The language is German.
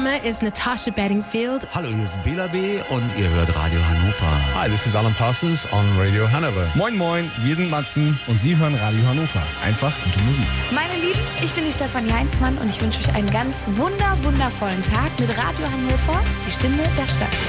Name ist Natasha Bedingfield. Hallo, hier ist Bela B. und ihr hört Radio Hannover. Hi, this is Alan Parsons on Radio Hanover. Moin Moin, wir sind Matzen und Sie hören Radio Hannover. Einfach gute Musik. Meine Lieben, ich bin die Stefanie Heinzmann und ich wünsche euch einen ganz wundervollen Tag mit Radio Hannover, die Stimme der Stadt.